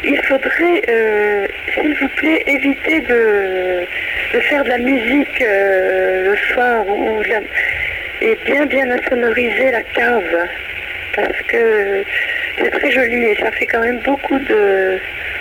il faudrait, s'il vous plaît, éviter de faire de la musique le soir et bien insonoriser la cave parce que c'est très joli et ça fait quand même beaucoup